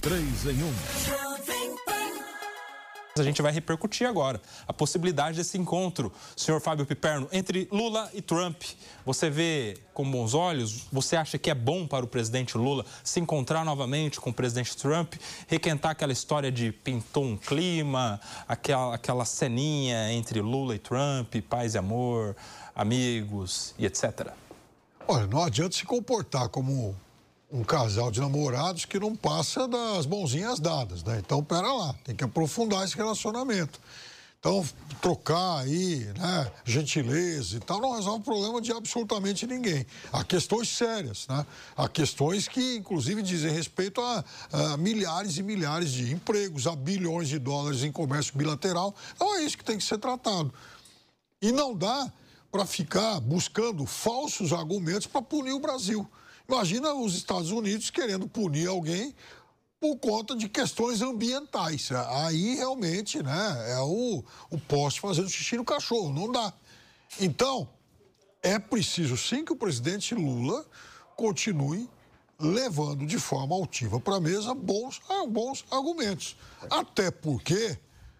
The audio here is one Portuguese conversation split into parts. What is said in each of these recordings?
3 em 1. A gente vai repercutir agora a possibilidade desse encontro, senhor Fábio Piperno, entre Lula e Trump. Você vê com bons olhos? Você acha que é bom para o presidente Lula se encontrar novamente com o presidente Trump, requentar aquela história de pintou um clima, aquela ceninha entre Lula e Trump, paz e amor, amigos e etc.? Olha, não adianta se comportar como um casal de namorados que não passa das mãozinhas dadas, né? Então, pera lá, tem que aprofundar esse relacionamento. Então, trocar aí, né, gentileza e tal, não resolve o problema de absolutamente ninguém. Há questões sérias, né? Há questões que, inclusive, dizem respeito a milhares e milhares de empregos, a bilhões de dólares em comércio bilateral. Então, é isso que tem que ser tratado. E não dá para ficar buscando falsos argumentos para punir o Brasil. Imagina os Estados Unidos querendo punir alguém por conta de questões ambientais. Aí, realmente, né, é o poste fazendo xixi no cachorro. Não dá. Então, é preciso, sim, que o presidente Lula continue levando de forma altiva para a mesa bons argumentos. Até porque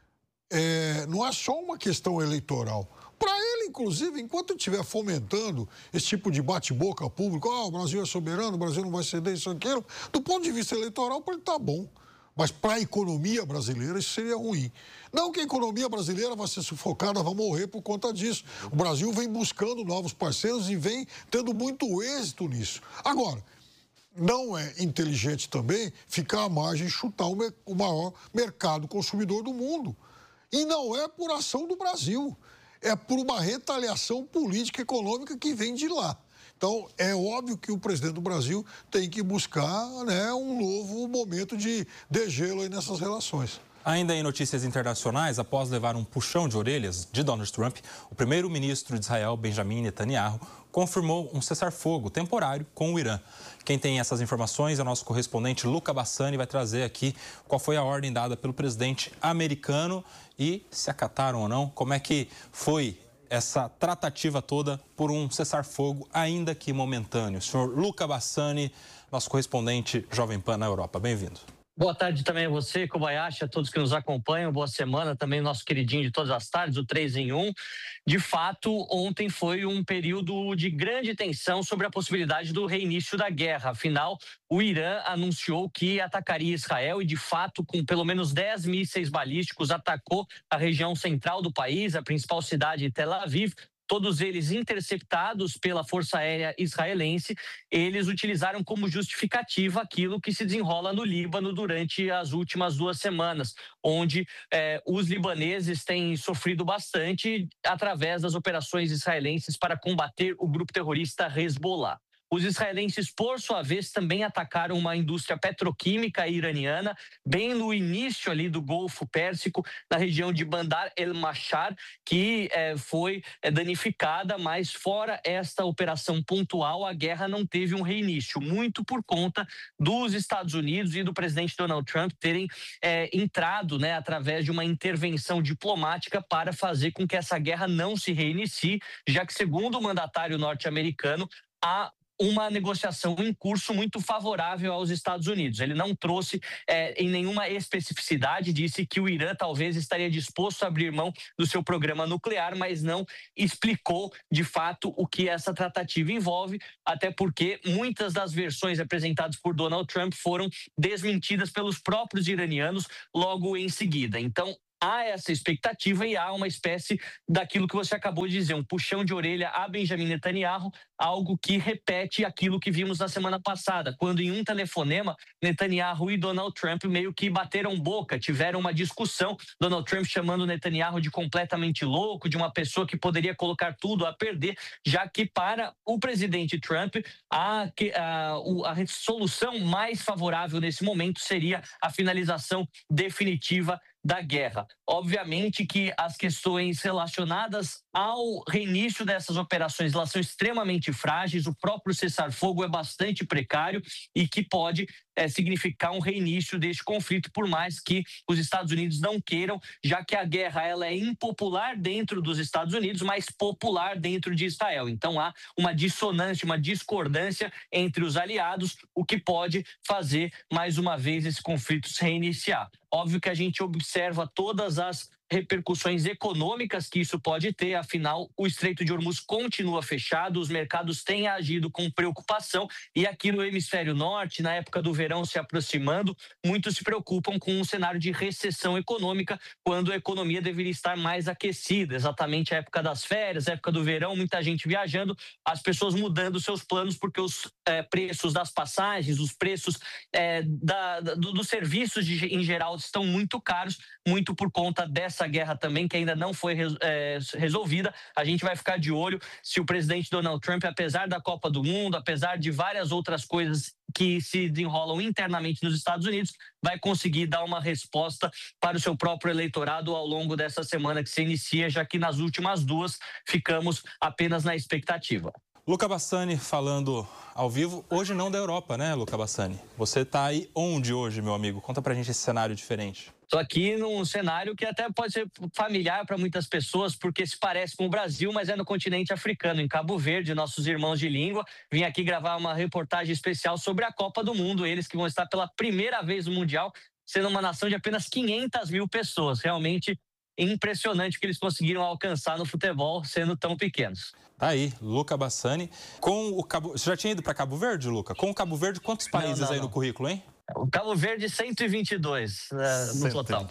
não é só uma questão eleitoral. Para ele, inclusive, enquanto ele estiver fomentando esse tipo de bate-boca público, o Brasil é soberano, o Brasil não vai ceder isso, aquilo, do ponto de vista eleitoral, para ele tá bom. Mas para a economia brasileira, isso seria ruim. Não que a economia brasileira vai ser sufocada, vai morrer por conta disso. O Brasil vem buscando novos parceiros e vem tendo muito êxito nisso. Agora, não é inteligente também ficar à margem e chutar o maior mercado consumidor do mundo. E não é por ação do Brasil. É por uma retaliação política e econômica que vem de lá. Então, é óbvio que o presidente do Brasil tem que buscar, né, um novo momento de degelo aí nessas relações. Ainda em notícias internacionais, após levar um puxão de orelhas de Donald Trump, o primeiro-ministro de Israel, Benjamin Netanyahu, confirmou um cessar-fogo temporário com o Irã. Quem tem essas informações é o nosso correspondente Luca Bassani, vai trazer aqui qual foi a ordem dada pelo presidente americano e se acataram ou não, como é que foi essa tratativa toda por um cessar-fogo, ainda que momentâneo. Senhor Luca Bassani, nosso correspondente Jovem Pan na Europa, bem-vindo. Boa tarde também a você, Kobayashi, a todos que nos acompanham. Boa semana também, nosso queridinho de todas as tardes, o 3 em 1. De fato, ontem foi um período de grande tensão sobre a possibilidade do reinício da guerra. Afinal, o Irã anunciou que atacaria Israel e, de fato, com pelo menos 10 mísseis balísticos, atacou a região central do país, a principal cidade, Tel Aviv. Todos eles interceptados pela Força Aérea Israelense. Eles utilizaram como justificativa aquilo que se desenrola no Líbano durante as últimas 2 semanas, onde os libaneses têm sofrido bastante através das operações israelenses para combater o grupo terrorista Hezbollah. Os israelenses, por sua vez, também atacaram uma indústria petroquímica iraniana, bem no início ali do Golfo Pérsico, na região de Bandar el-Mashar, que foi danificada, mas fora esta operação pontual, a guerra não teve um reinício, muito por conta dos Estados Unidos e do presidente Donald Trump terem entrado, né, através de uma intervenção diplomática para fazer com que essa guerra não se reinicie, já que, segundo o mandatário norte-americano, há uma negociação em curso muito favorável aos Estados Unidos. Ele não trouxe em nenhuma especificidade, disse que o Irã talvez estaria disposto a abrir mão do seu programa nuclear, mas não explicou de fato o que essa tratativa envolve, até porque muitas das versões apresentadas por Donald Trump foram desmentidas pelos próprios iranianos logo em seguida. Então, há essa expectativa e há uma espécie daquilo que você acabou de dizer, um puxão de orelha a Benjamin Netanyahu, algo que repete aquilo que vimos na semana passada, quando em um telefonema, Netanyahu e Donald Trump meio que bateram boca, tiveram uma discussão, Donald Trump chamando Netanyahu de completamente louco, de uma pessoa que poderia colocar tudo a perder, já que para o presidente Trump, a solução mais favorável nesse momento seria a finalização definitiva da guerra. Obviamente que as questões relacionadas ao reinício dessas operações. Elas são extremamente frágeis, o próprio cessar-fogo é bastante precário e que pode significar um reinício deste conflito, por mais que os Estados Unidos não queiram, já que a guerra ela é impopular dentro dos Estados Unidos, mas popular dentro de Israel. Então há uma dissonância, uma discordância entre os aliados, o que pode fazer, mais uma vez, esse conflito se reiniciar. Óbvio que a gente observa todas as repercussões econômicas que isso pode ter, afinal, o Estreito de Hormuz continua fechado, os mercados têm agido com preocupação e aqui no hemisfério norte, na época do verão se aproximando, muitos se preocupam com um cenário de recessão econômica, quando a economia deveria estar mais aquecida, exatamente a época das férias, a época do verão, muita gente viajando, as pessoas mudando seus planos porque os preços das passagens, os preços dos serviços em geral estão muito caros, muito por conta dessa guerra também, que ainda não foi resolvida. A gente vai ficar de olho se o presidente Donald Trump, apesar da Copa do Mundo, apesar de várias outras coisas que se desenrolam internamente nos Estados Unidos, vai conseguir dar uma resposta para o seu próprio eleitorado ao longo dessa semana que se inicia, já que nas últimas duas ficamos apenas na expectativa. Luca Bassani falando ao vivo, hoje não da Europa, né, Luca Bassani? Você está aí onde hoje, meu amigo? Conta pra gente esse cenário diferente. Estou aqui num cenário que até pode ser familiar para muitas pessoas, porque se parece com o Brasil, mas é no continente africano, em Cabo Verde, nossos irmãos de língua. Vim aqui gravar uma reportagem especial sobre a Copa do Mundo, eles que vão estar pela primeira vez no Mundial, sendo uma nação de apenas 500 mil pessoas. Realmente impressionante o que eles conseguiram alcançar no futebol, sendo tão pequenos. Tá aí, Luca Bassani. Você já tinha ido para Cabo Verde, Luca? Com o Cabo Verde, quantos países aí no currículo, hein? O Cabo Verde, 122 no total.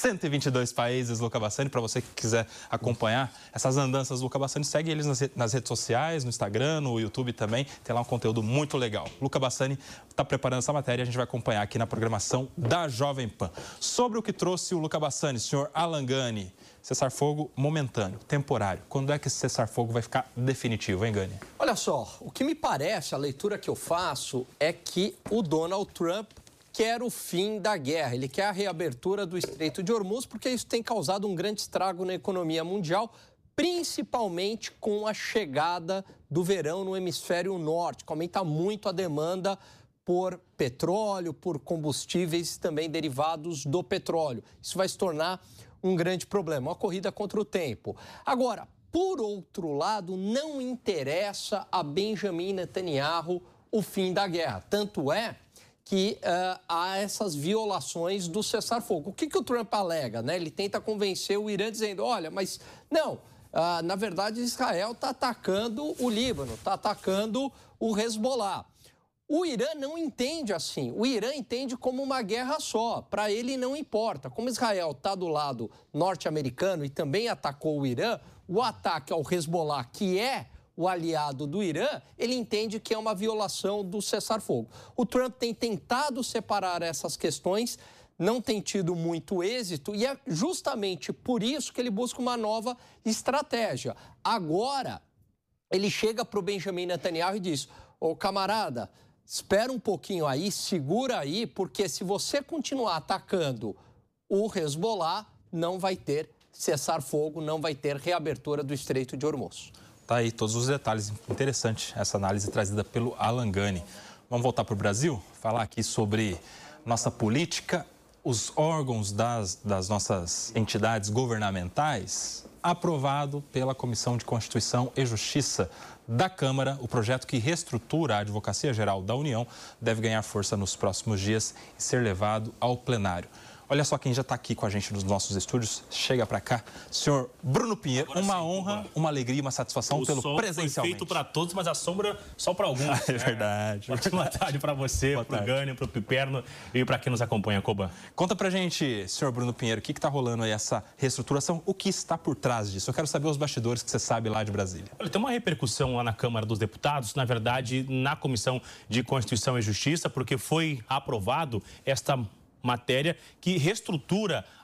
122 países, Luca Bassani. Para você que quiser acompanhar essas andanças do Luca Bassani, segue eles nas redes sociais, no Instagram, no YouTube também. Tem lá um conteúdo muito legal. Luca Bassani está preparando essa matéria e a gente vai acompanhar aqui na programação da Jovem Pan. Sobre o que trouxe o Luca Bassani, senhor Alan Gani, cessar-fogo momentâneo, temporário. Quando é que esse cessar-fogo vai ficar definitivo, hein, Gani? Olha só, o que me parece, a leitura que eu faço, é que o Donald Trump quer o fim da guerra. Ele quer a reabertura do Estreito de Hormuz, porque isso tem causado um grande estrago na economia mundial, principalmente com a chegada do verão no hemisfério norte, que aumenta muito a demanda por petróleo, por combustíveis também derivados do petróleo. Isso vai se tornar um grande problema, uma corrida contra o tempo. Agora, por outro lado, não interessa a Benjamin Netanyahu o fim da guerra. Tanto é que há essas violações do cessar-fogo. O que o Trump alega, né? Ele tenta convencer o Irã dizendo, olha, mas não, na verdade Israel está atacando o Líbano, está atacando o Hezbollah. O Irã não entende assim. O Irã entende como uma guerra só. Para ele não importa. Como Israel está do lado norte-americano e também atacou o Irã, o ataque ao Hezbollah, que é o aliado do Irã, ele entende que é uma violação do cessar-fogo. O Trump tem tentado separar essas questões, não tem tido muito êxito e é justamente por isso que ele busca uma nova estratégia. Agora, ele chega para o Benjamin Netanyahu e diz, ô camarada, espera um pouquinho aí, segura aí, porque se você continuar atacando o Hezbollah, não vai ter cessar-fogo, não vai ter reabertura do Estreito de Hormuz. Tá aí todos os detalhes. Interessante essa análise trazida pelo Alan Gani. Vamos voltar para o Brasil, falar aqui sobre nossa política, os órgãos das nossas entidades governamentais. Aprovado pela Comissão de Constituição e Justiça da Câmara, o projeto que reestrutura a Advocacia Geral da União deve ganhar força nos próximos dias e ser levado ao plenário. Olha só quem já está aqui com a gente nos nossos estúdios. Chega para cá, senhor Bruno Pinheiro. Agora uma honra, uma alegria, uma satisfação pelo presencialmente. Foi feito para todos, mas a sombra só para alguns. É verdade. Boa tarde para você, para o Gani, para o Piperno e para quem nos acompanha, Coba. Conta para gente, senhor Bruno Pinheiro, o que está rolando aí essa reestruturação? O que está por trás disso? Eu quero saber os bastidores que você sabe lá de Brasília. Olha, tem uma repercussão lá na Câmara dos Deputados, na verdade, na Comissão de Constituição e Justiça, porque foi aprovado esta matéria que reestrutura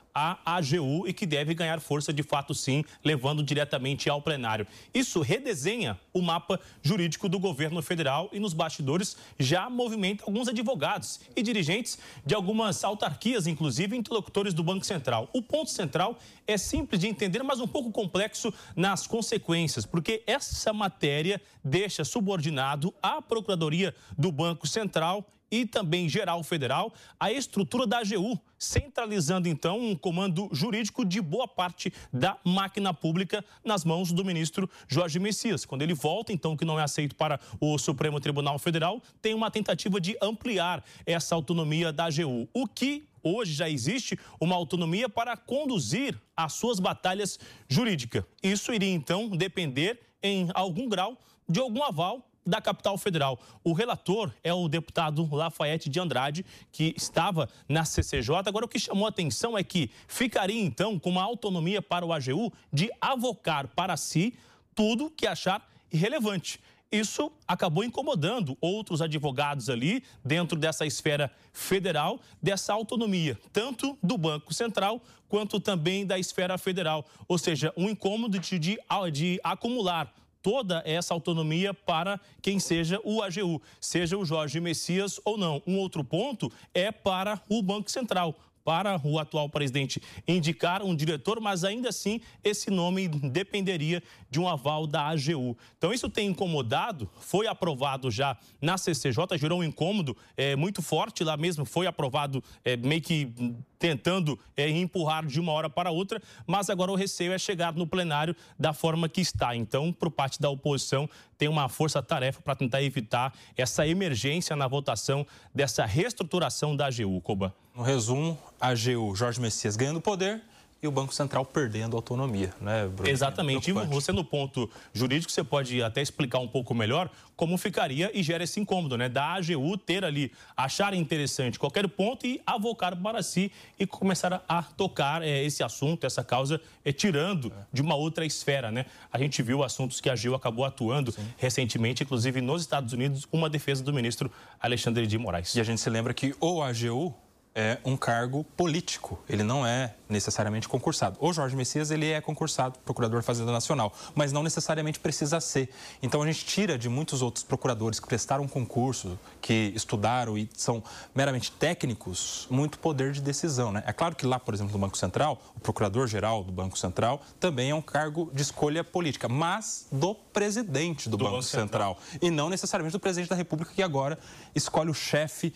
a AGU e que deve ganhar força de fato sim, levando diretamente ao plenário. Isso redesenha o mapa jurídico do governo federal e nos bastidores já movimenta alguns advogados e dirigentes de algumas autarquias, inclusive interlocutores do Banco Central. O ponto central é simples de entender, mas um pouco complexo nas consequências, porque essa matéria deixa subordinado à Procuradoria do Banco Central e também geral federal a estrutura da AGU, centralizando então um comando jurídico de boa parte da máquina pública nas mãos do ministro Jorge Messias. Quando ele volta, então, que não é aceito para o Supremo Tribunal Federal, tem uma tentativa de ampliar essa autonomia da AGU, o que hoje já existe uma autonomia para conduzir as suas batalhas jurídicas. Isso iria então depender em algum grau de algum aval da capital federal. O relator é o deputado Lafayette de Andrade, que estava na CCJ. Agora, o que chamou a atenção é que ficaria, então, com uma autonomia para o AGU de avocar para si tudo que achar irrelevante. Isso acabou incomodando outros advogados ali dentro dessa esfera federal, dessa autonomia, tanto do Banco Central quanto também da esfera federal. Ou seja, um incômodo de acumular toda essa autonomia para quem seja o AGU, seja o Jorge Messias ou não. Um outro ponto é para o Banco Central, para o atual presidente indicar um diretor, mas ainda assim esse nome dependeria de um aval da AGU. Então isso tem incomodado, foi aprovado já na CCJ, gerou um incômodo muito forte lá mesmo, foi aprovado meio que tentando empurrar de uma hora para outra, mas agora o receio é chegar no plenário da forma que está. Então, por parte da oposição, tem uma força-tarefa para tentar evitar essa emergência na votação dessa reestruturação da AGU, Coba. No resumo, a AGU, Jorge Messias ganhando poder e o Banco Central perdendo autonomia, né, Bruno? Exatamente. E você, no ponto jurídico, você pode até explicar um pouco melhor como ficaria e gera esse incômodo, né? Da AGU ter ali, achar interessante qualquer ponto e avocar para si e começar a tocar esse assunto, essa causa, tirando de uma outra esfera, né? A gente viu assuntos que a AGU acabou atuando recentemente, inclusive nos Estados Unidos, uma defesa do ministro Alexandre de Moraes. E a gente se lembra que o AGU é um cargo político, ele não é necessariamente concursado. O Jorge Messias, ele é concursado, procurador da Fazenda Nacional, mas não necessariamente precisa ser. Então, a gente tira de muitos outros procuradores que prestaram concurso, que estudaram e são meramente técnicos, muito poder de decisão, né? É claro que lá, por exemplo, no Banco Central, o procurador-geral do Banco Central também é um cargo de escolha política, mas do presidente do Banco Central. E não necessariamente do presidente da República, que agora escolhe o chefe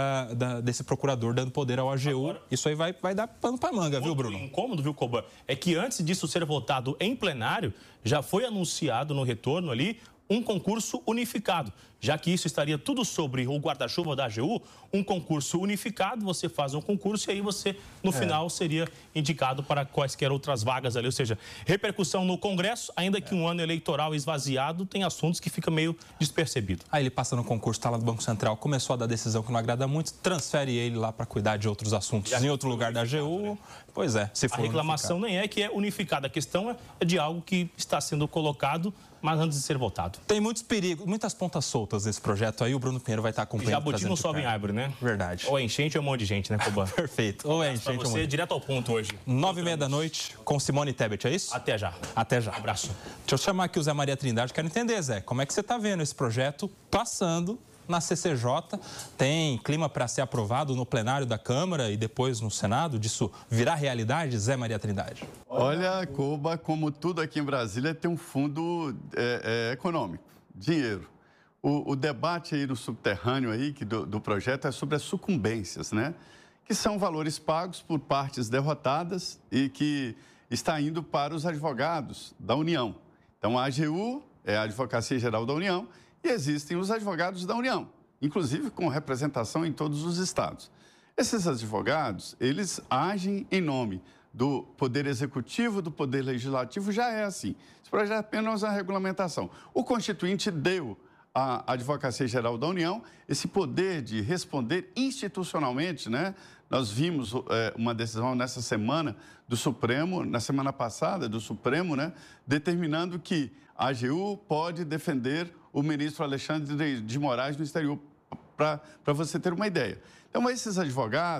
desse procurador, dando poder ao AGU. Agora, isso aí vai dar pano para manga, viu, Bruno? O incômodo, viu, Coba, é que antes disso ser votado em plenário, já foi anunciado no retorno ali um concurso unificado. Já que isso estaria tudo sobre o guarda-chuva da AGU, um concurso unificado, você faz um concurso e aí você, no final, seria indicado para quaisquer outras vagas ali. Ou seja, repercussão no Congresso, ainda que um ano eleitoral esvaziado, tem assuntos que fica meio despercebido. Aí ele passa no concurso, está lá no Banco Central, começou a dar decisão que não agrada muito, transfere ele lá para cuidar de outros assuntos em outro lugar da AGU. Né? Pois é, se for a reclamação nem é que é unificada, a questão é de algo que está sendo colocado, mas antes de ser votado. Tem muitos perigos, muitas pontas soltas nesse projeto aí, o Bruno Pinheiro vai estar acompanhando. Jabuti não sobe em árvore, né? Verdade. Ou é enchente ou é um monte de gente, né, Coban? Perfeito. Ou é enchente ou você, direto ao ponto hoje. 9h30 da noite, com Simone Tebet, é isso? Até já. Até já. Abraço. Deixa eu chamar aqui o Zé Maria Trindade, quero entender, Zé, como é que você está vendo esse projeto passando na CCJ? Tem clima para ser aprovado no plenário da Câmara e depois no Senado? Disso virar realidade, Zé Maria Trindade? Olha, Coba, como tudo aqui em Brasília, tem um fundo econômico, dinheiro. O debate aí no subterrâneo aí, do projeto é sobre as sucumbências, né? Que são valores pagos por partes derrotadas e que está indo para os advogados da União. Então, a AGU é a Advocacia Geral da União e existem os advogados da União, inclusive com representação em todos os estados. Esses advogados, eles agem em nome do Poder Executivo, do Poder Legislativo, já é assim. Esse projeto é apenas uma regulamentação. O Constituinte deu à Advocacia Geral da União esse poder de responder institucionalmente, né? Nós vimos uma decisão nessa semana do Supremo, na semana passada do Supremo, né? Determinando que a AGU pode defender o ministro Alexandre de Moraes no exterior, para você ter uma ideia. Então, esses advogados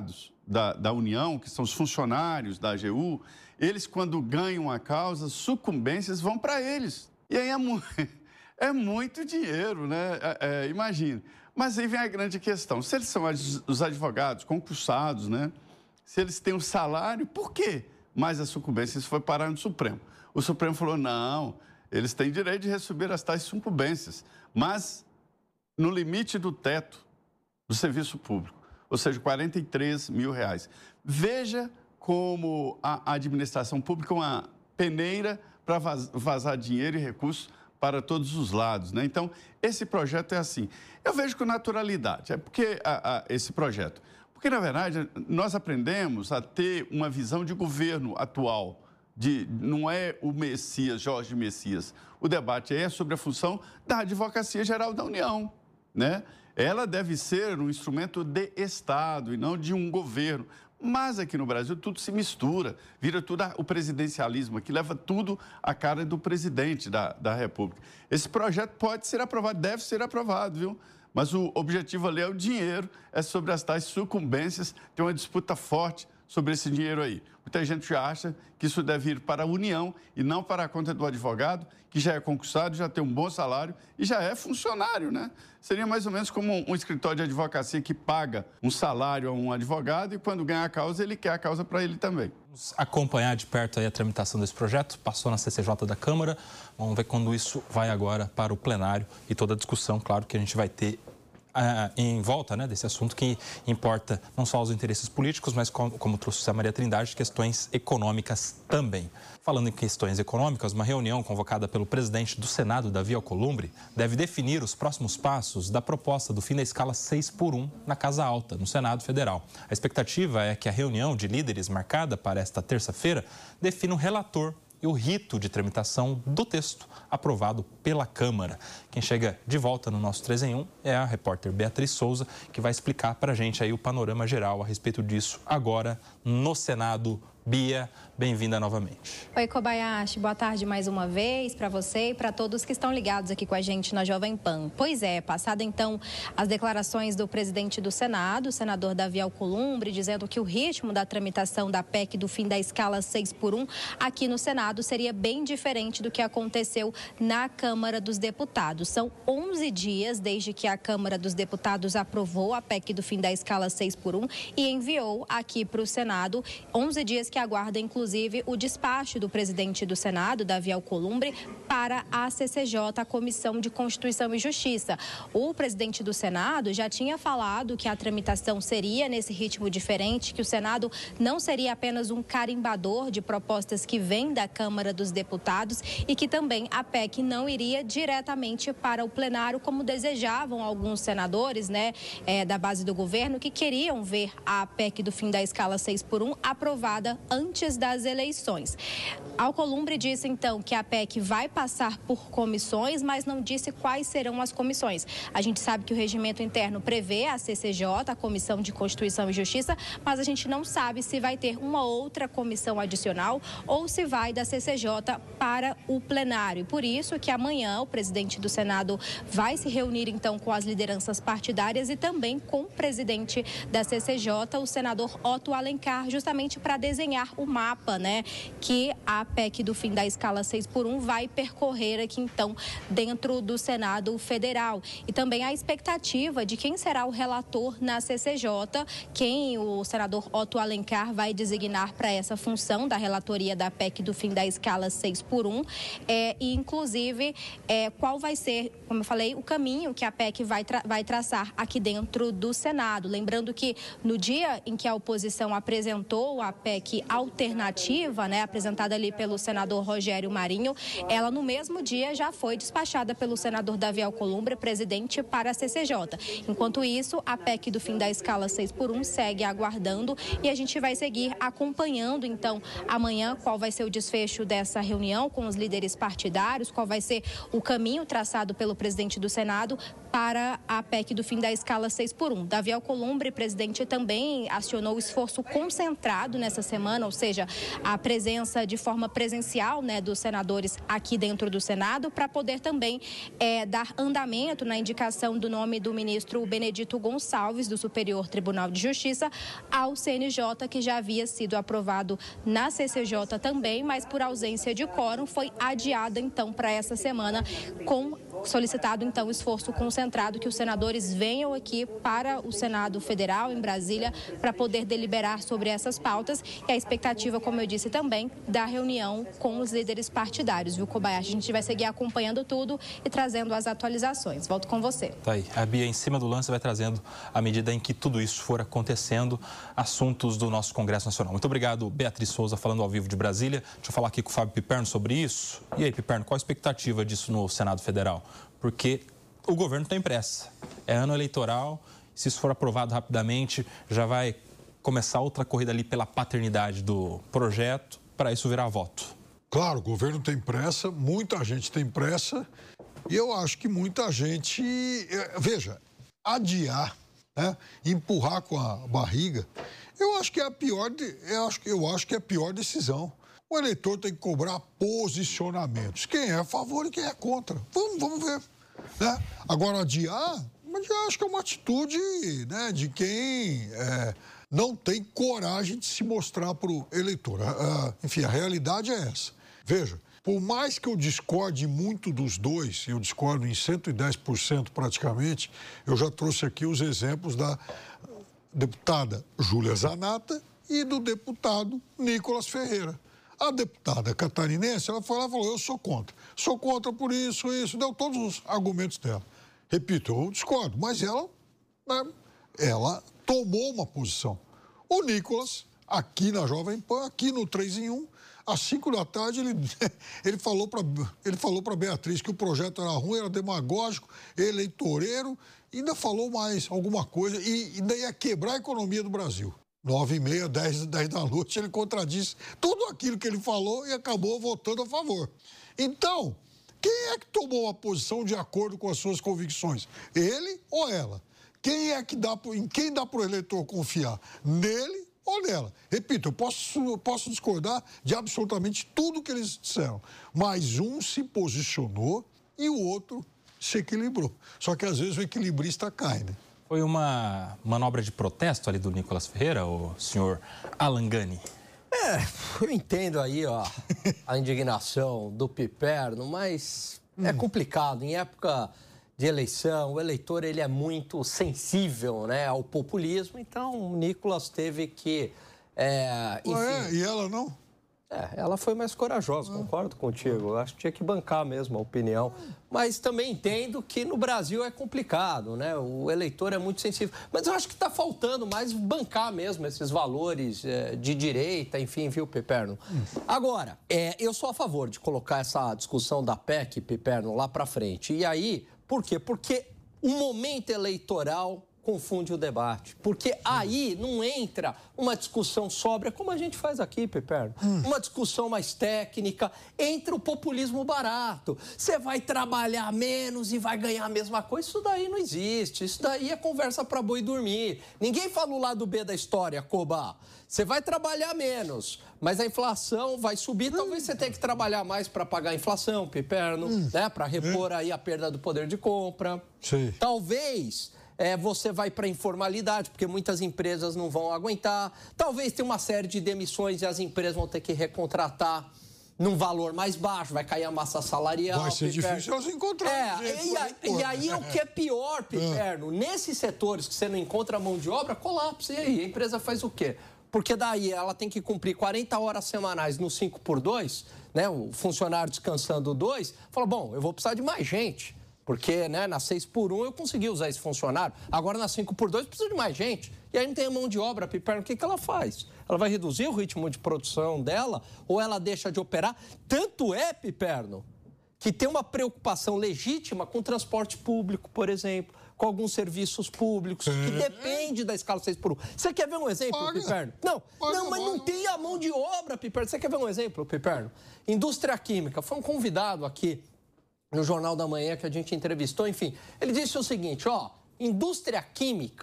da União, que são os funcionários da AGU, eles, quando ganham a causa, sucumbências vão para eles. E aí é muito dinheiro, né? Imagina. Mas aí vem a grande questão. Se eles são os advogados concursados, né? Se eles têm um salário, por quê? Mas a sucumbência foi parar no Supremo. O Supremo falou, não, eles têm direito de receber as tais sucumbências, mas no limite do teto do serviço público, ou seja, R$43 mil. Veja como a administração pública é uma peneira para vazar dinheiro e recursos para todos os lados, né? Então, esse projeto é assim. Eu vejo com naturalidade, esse projeto. Porque, na verdade, nós aprendemos a ter uma visão de governo atual. Não é o Messias, Jorge Messias. O debate é sobre a função da Advocacia Geral da União, né? Ela deve ser um instrumento de Estado e não de um governo. Mas aqui no Brasil tudo se mistura, vira tudo o presidencialismo, que leva tudo à cara do presidente da República. Esse projeto pode ser aprovado, deve ser aprovado, viu? Mas o objetivo ali é o dinheiro, é sobre as tais sucumbências, tem uma disputa forte sobre esse dinheiro aí. Muita gente já acha que isso deve ir para a União e não para a conta do advogado, que já é concursado, já tem um bom salário e já é funcionário, né? Seria mais ou menos como um escritório de advocacia que paga um salário a um advogado e quando ganha a causa, ele quer a causa para ele também. Vamos acompanhar de perto aí a tramitação desse projeto. Passou na CCJ da Câmara. Vamos ver quando isso vai agora para o plenário e toda a discussão, claro, que a gente vai ter em volta, né, desse assunto que importa não só os interesses políticos, mas como trouxe a Maria Trindade, questões econômicas também. Falando em questões econômicas, uma reunião convocada pelo presidente do Senado, Davi Alcolumbre, deve definir os próximos passos da proposta do fim da escala 6x1 na Casa Alta, no Senado Federal. A expectativa é que a reunião de líderes marcada para esta terça-feira defina um relator e o rito de tramitação do texto aprovado pela Câmara. Quem chega de volta no nosso 3 em 1 é a repórter Beatriz Souza, que vai explicar para a gente aí o panorama geral a respeito disso agora no Senado. Bia, bem-vinda novamente. Oi, Kobayashi, boa tarde mais uma vez para você e para todos que estão ligados aqui com a gente na Jovem Pan. Pois é, passada então as declarações do presidente do Senado, o senador Davi Alcolumbre, dizendo que o ritmo da tramitação da PEC do fim da escala 6x1 aqui no Senado seria bem diferente do que aconteceu na Câmara dos Deputados. São 11 dias desde que a Câmara dos Deputados aprovou a PEC do fim da escala 6x1 e enviou aqui para o Senado, 11 dias que aguarda, inclusive, o despacho do presidente do Senado, Davi Alcolumbre, para a CCJ, a Comissão de Constituição e Justiça. O presidente do Senado já tinha falado que a tramitação seria nesse ritmo diferente, que o Senado não seria apenas um carimbador de propostas que vêm da Câmara dos Deputados e que também a PEC não iria diretamente para o plenário, como desejavam alguns senadores, né, da base do governo, que queriam ver a PEC do fim da escala 6x1 aprovada antes das eleições. Alcolumbre disse, então, que a PEC vai passar por comissões, mas não disse quais serão as comissões. A gente sabe que o regimento interno prevê a CCJ, a Comissão de Constituição e Justiça, mas a gente não sabe se vai ter uma outra comissão adicional ou se vai da CCJ para o plenário. Por isso que amanhã o presidente do Senado vai se reunir, então, com as lideranças partidárias e também com o presidente da CCJ, o senador Otto Alencar, justamente para desenhar o mapa, né, que a PEC do fim da escala 6x1 vai percorrer aqui, então, dentro do Senado Federal. E também a expectativa de quem será o relator na CCJ, quem o senador Otto Alencar vai designar para essa função da relatoria da PEC do fim da escala 6x1, e, inclusive, qual vai ser, como eu falei, o caminho que a PEC vai traçar aqui dentro do Senado. Lembrando que no dia em que a oposição apresentou a PEC alternativa, né, apresentada ali pelo senador Rogério Marinho, ela no mesmo dia já foi despachada pelo senador Davi Alcolumbre, presidente, para a CCJ. Enquanto isso, a PEC do fim da escala 6x1 segue aguardando e a gente vai seguir acompanhando, então, amanhã qual vai ser o desfecho dessa reunião com os líderes partidários, qual vai ser o caminho traçado pelo presidente do Senado para a PEC do fim da escala 6x1. Davi Alcolumbre, presidente, também acionou o esforço concentrado nessa semana semana, ou seja, a presença de forma presencial, né, dos senadores aqui dentro do Senado, para poder também dar andamento na indicação do nome do ministro Benedito Gonçalves, do Superior Tribunal de Justiça, ao CNJ, que já havia sido aprovado na CCJ também, mas por ausência de quórum foi adiada então para essa semana, solicitado então esforço concentrado que os senadores venham aqui para o Senado Federal em Brasília para poder deliberar sobre essas pautas, e a expectativa, como eu disse também, da reunião com os líderes partidários, viu, Kobayashi? A gente vai seguir acompanhando tudo e trazendo as atualizações. Volto com você. Tá aí. A Bia, em cima do lance, vai trazendo, à medida em que tudo isso for acontecendo, assuntos do nosso Congresso Nacional. Muito obrigado, Beatriz Souza, falando ao vivo de Brasília. Deixa eu falar aqui com o Fábio Piperno sobre isso. E aí, Piperno, qual a expectativa disso no Senado Federal? Porque o governo tem pressa. É ano eleitoral, se isso for aprovado rapidamente, já vai começar outra corrida ali pela paternidade do projeto, para isso virar voto. Claro, o governo tem pressa, muita gente tem pressa, e eu acho que muita gente... Veja, adiar, né, empurrar com a barriga, eu acho que é a pior decisão. O eleitor tem que cobrar posicionamentos. Quem é a favor e quem é contra. Vamos ver. Né? Agora, adiar, acho que é uma atitude, né, de quem não tem coragem de se mostrar para o eleitor. Enfim, a realidade é essa. Veja, por mais que eu discorde muito dos dois, eu discordo em 110% praticamente, eu já trouxe aqui os exemplos da deputada Júlia Zanatta e do deputado Nicolas Ferreira. A deputada catarinense, ela foi lá e falou, eu sou contra. Sou contra por isso, deu todos os argumentos dela. Repito, eu discordo, mas ela tomou uma posição. O Nicolas, aqui na Jovem Pan, aqui no 3 em 1, às 5 da tarde, ele falou para Beatriz que o projeto era ruim, era demagógico, eleitoreiro, e ainda falou mais alguma coisa, e ainda ia quebrar a economia do Brasil. 9h30, 10 da noite, ele contradisse tudo aquilo que ele falou e acabou votando a favor. Então, quem é que tomou uma posição de acordo com as suas convicções? Ele ou ela? Em quem dá para o eleitor confiar? Nele ou nela? Repito, eu posso discordar de absolutamente tudo que eles disseram, mas um se posicionou e o outro se equilibrou. Só que às vezes o equilibrista cai, né? Foi uma manobra de protesto ali do Nicolas Ferreira, o senhor Alan Gani? Eu entendo aí, ó, a indignação do Piperno, mas é complicado. Em época de eleição, o eleitor ele é muito sensível, né, ao populismo, então o Nicolas teve que... enfim... E ela não? Ela foi mais corajosa, concordo contigo. Eu acho que tinha que bancar mesmo a opinião. Mas também entendo que no Brasil é complicado, né? O eleitor é muito sensível. Mas eu acho que está faltando mais bancar mesmo esses valores de direita, enfim, viu, Piperno? Agora, eu sou a favor de colocar essa discussão da PEC, Piperno, lá para frente. E aí, por quê? Porque o momento eleitoral confunde o debate, porque aí não entra uma discussão sóbria, como a gente faz aqui, Piperno, uma discussão mais técnica, entra o populismo barato. Você vai trabalhar menos e vai ganhar a mesma coisa, isso daí não existe, isso daí é conversa para boi dormir. Ninguém fala o lado B da história, Koba. Você vai trabalhar menos, mas a inflação vai subir, talvez você tenha que trabalhar mais para pagar a inflação, Piperno, né, para repor aí a perda do poder de compra. Sim. Talvez... você vai para a informalidade, porque muitas empresas não vão aguentar. Talvez tenha uma série de demissões e as empresas vão ter que recontratar num valor mais baixo, vai cair a massa salarial. Vai ser difícil elas encontrarem. E aí o que é pior, Piperno, nesses setores que você não encontra mão de obra, colapsa. E aí a empresa faz o quê? Porque daí ela tem que cumprir 40 horas semanais no 5x2, né? O funcionário descansando 2, fala, bom, eu vou precisar de mais gente. Porque, né, na 6x1 eu consegui usar esse funcionário. Agora, na 5x2, precisa de mais gente. E aí não tem mão de obra, Piperno. O que ela faz? Ela vai reduzir o ritmo de produção dela ou ela deixa de operar? Tanto é, Piperno, que tem uma preocupação legítima com o transporte público, por exemplo, com alguns serviços públicos, que depende da escala 6x1. Você quer ver um exemplo, Piperno? Não, mas não tem a mão de obra, Piperno. Você quer ver um exemplo, Piperno? Indústria química. Foi um convidado aqui no Jornal da Manhã que a gente entrevistou, enfim, ele disse o seguinte, indústria química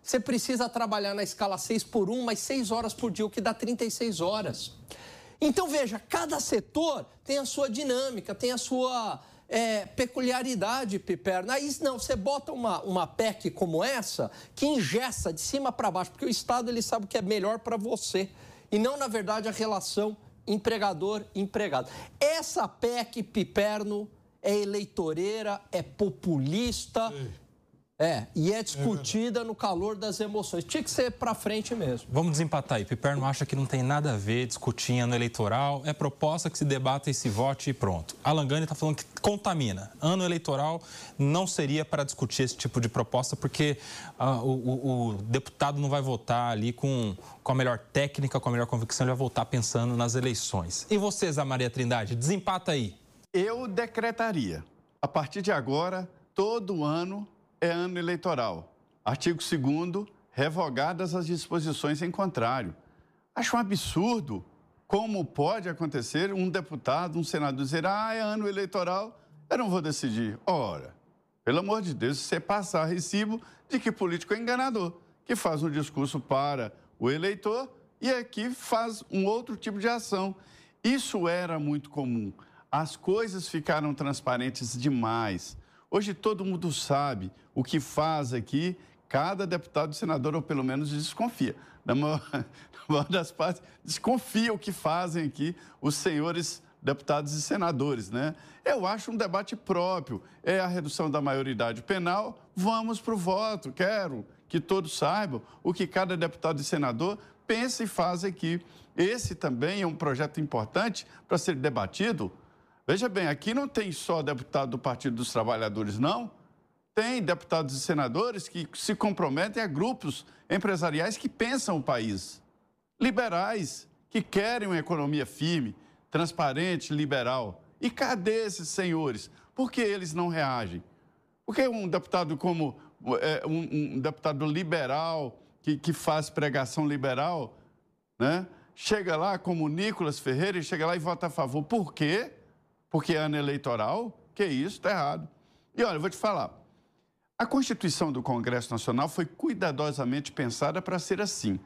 você precisa trabalhar na escala 6x1, mas 6 horas por dia, o que dá 36 horas. Então, veja, cada setor tem a sua dinâmica, tem a sua peculiaridade, Piperno. Aí, não, você bota uma PEC como essa, que engessa de cima para baixo, porque o Estado ele sabe o que é melhor para você, e não, na verdade, a relação empregador-empregado. Essa PEC, Piperno, é eleitoreira, é populista... e é discutida no calor das emoções. Tinha que ser para frente mesmo. Vamos desempatar aí. Piperno acha que não tem nada a ver discutir ano eleitoral. É proposta que se debata e se vote e pronto. Alan Gani está falando que contamina. Ano eleitoral não seria para discutir esse tipo de proposta porque o deputado não vai votar ali com a melhor técnica, com a melhor convicção. Ele vai votar pensando nas eleições. E você, Zé Maria Trindade? Desempata aí. Eu decretaria. A partir de agora, todo ano... é ano eleitoral. Artigo 2º, revogadas as disposições em contrário. Acho um absurdo como pode acontecer um deputado, um senador dizer, é ano eleitoral, eu não vou decidir. Ora, pelo amor de Deus, você passar recibo de que político é enganador, que faz um discurso para o eleitor e aqui faz um outro tipo de ação. Isso era muito comum. As coisas ficaram transparentes demais. Hoje todo mundo sabe o que faz aqui, cada deputado e senador, ou pelo menos desconfia. Na maior das partes, desconfia o que fazem aqui os senhores deputados e senadores, né? Eu acho um debate próprio. É a redução da maioridade penal, vamos para o voto. Quero que todos saibam o que cada deputado e senador pensa e faz aqui. Esse também é um projeto importante para ser debatido. Veja bem, aqui não tem só deputado do Partido dos Trabalhadores, não. Tem deputados e senadores que se comprometem a grupos empresariais que pensam o país. Liberais, que querem uma economia firme, transparente, liberal. E cadê esses senhores? Por que eles não reagem? Por que um deputado como um deputado liberal, que faz pregação liberal, né? Chega lá como Nicolas Ferreira e chega lá e vota a favor. Por quê? Porque é ano eleitoral? Que isso, está errado. E olha, eu vou te falar. A Constituição do Congresso Nacional foi cuidadosamente pensada para ser assim. O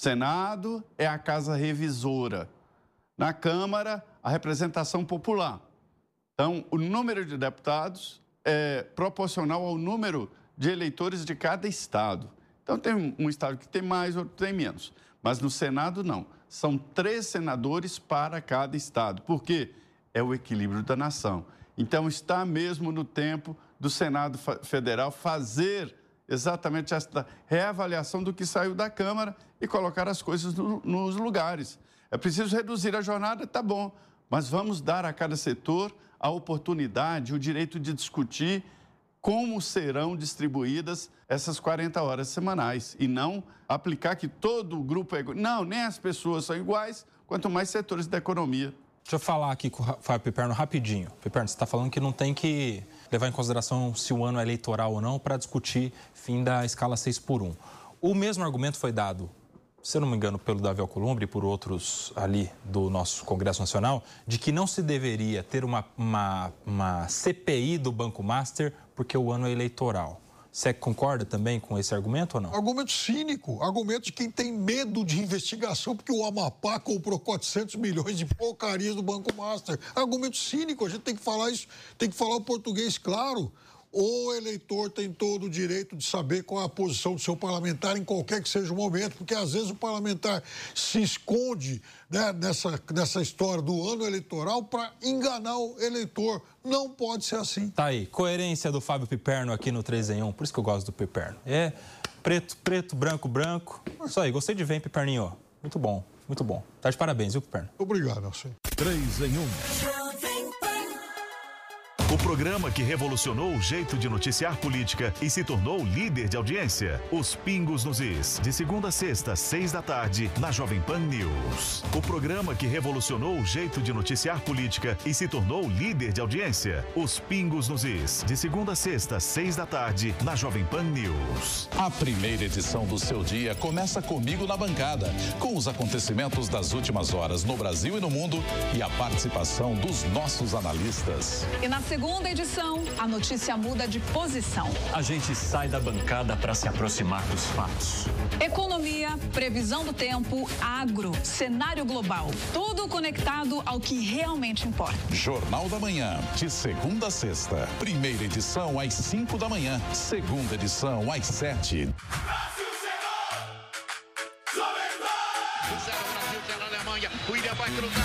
Senado é a casa revisora. Na Câmara, a representação popular. Então, o número de deputados é proporcional ao número de eleitores de cada estado. Então, tem um estado que tem mais, outro tem menos. Mas no Senado, não. São 3 senadores para cada estado. Por quê? É o equilíbrio da nação. Então, está mesmo no tempo do Senado Federal fazer exatamente esta reavaliação do que saiu da Câmara e colocar as coisas nos lugares. É preciso reduzir a jornada, tá bom, mas vamos dar a cada setor a oportunidade, o direito de discutir como serão distribuídas essas 40 horas semanais e não aplicar que todo o grupo é igual. Não, nem as pessoas são iguais, quanto mais setores da economia. Deixa eu falar aqui com o Fábio Piperno rapidinho. Piperno, você está falando que não tem que levar em consideração se o ano é eleitoral ou não para discutir fim da escala 6x1. O mesmo argumento foi dado, se eu não me engano, pelo Davi Alcolumbre e por outros ali do nosso Congresso Nacional, de que não se deveria ter uma CPI do Banco Master porque o ano é eleitoral. Você concorda também com esse argumento ou não? Argumento cínico, argumento de quem tem medo de investigação, porque o Amapá comprou 400 milhões de porcarias do Banco Master. Argumento cínico, a gente tem que falar isso, tem que falar o português claro. O eleitor tem todo o direito de saber qual é a posição do seu parlamentar em qualquer que seja o momento, porque às vezes o parlamentar se esconde, né, nessa história do ano eleitoral para enganar o eleitor. Não pode ser assim. Tá aí, coerência do Fábio Piperno aqui no 3 em 1, por isso que eu gosto do Piperno. É preto, preto, branco, branco. Isso aí, gostei de ver, hein, Piperninho? Muito bom, muito bom. Tá de parabéns, viu, Piperno? Obrigado, Nelson. 3 em 1. O programa que revolucionou o jeito de noticiar política e se tornou líder de audiência. Os Pingos nos Is. De segunda a sexta, 6 da tarde, na Jovem Pan News. O programa que revolucionou o jeito de noticiar política e se tornou líder de audiência. Os Pingos nos Is. De segunda a sexta, 6 da tarde, na Jovem Pan News. A primeira edição do seu dia começa comigo na bancada, com os acontecimentos das últimas horas no Brasil e no mundo e a participação dos nossos analistas. E na segunda segunda edição, a notícia muda de posição. A gente sai da bancada para se aproximar dos fatos. Economia, previsão do tempo, agro, cenário global. Tudo conectado ao que realmente importa. Jornal da Manhã, de segunda a sexta. Primeira edição às 5 da manhã. Segunda edição às 7. Brasil, 0 Brasil, 0 Alemanha. O William vai cruzar.